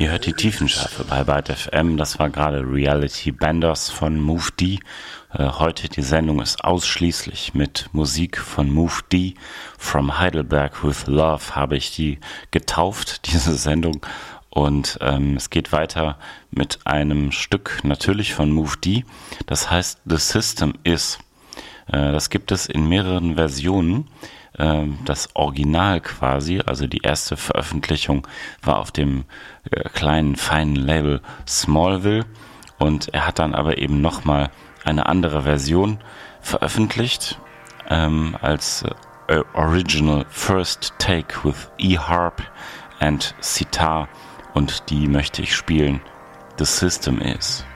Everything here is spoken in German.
Ihr hört die Tiefenschärfe bei Byte FM. Das war gerade Reality Benders von Move D. Heute die Sendung ist ausschließlich mit Musik von Move D. From Heidelberg with Love habe ich die getauft, diese Sendung. Und es geht weiter mit einem Stück natürlich von Move D. Das heißt The System Is. Das gibt es in mehreren Versionen. Das Original quasi, also die erste Veröffentlichung, war auf dem kleinen, feinen Label Smallville, und er hat dann aber eben nochmal eine andere Version veröffentlicht, als Original First Take with E-Harp and Sitar, und die möchte ich spielen. The System Is.